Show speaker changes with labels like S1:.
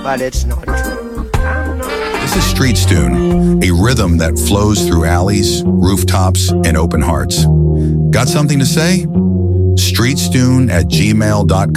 S1: but it's not true.
S2: This is Street Tune, a rhythm that flows through alleys, rooftops, and open hearts. Got something to say? streetstune@gmail.com.